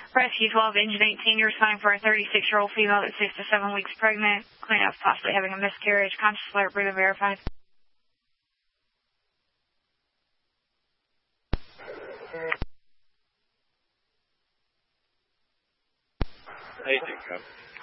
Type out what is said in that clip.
Rescue 12, Engine 18, you're responding for a 36-year-old female that's 6 to 7 weeks pregnant, claiming of possibly having a miscarriage. Conscious alert, breathing verified. Hey, Jacob.